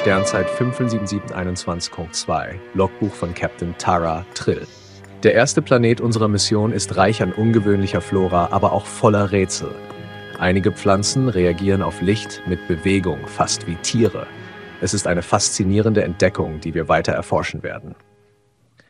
Sternzeit 57721.2, Logbuch von Captain Tara Trill. Der erste Planet unserer Mission ist reich an ungewöhnlicher Flora, aber auch voller Rätsel. Einige Pflanzen reagieren auf Licht mit Bewegung, fast wie Tiere. Es ist eine faszinierende Entdeckung, die wir weiter erforschen werden.